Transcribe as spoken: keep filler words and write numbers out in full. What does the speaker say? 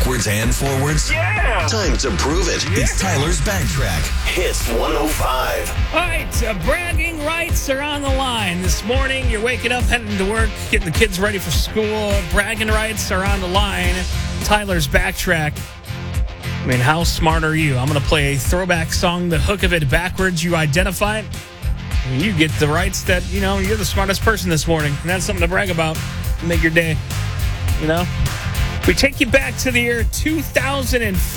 backwards and forwards? Yeah! Time to prove it. Yeah. It's Tyler's Backtrack. Hits one oh five. All right, uh, bragging rights are on the line. This morning, you're waking up, heading to work, getting the kids ready for school. Bragging rights are on the line. Tyler's Backtrack. I mean, how smart are you? I'm going to play a throwback song, the hook of it backwards. You identify it, and you get the rights that, you know, you're the smartest person this morning. And that's something to brag about. Make your day, you know? We take you back to the year two thousand five.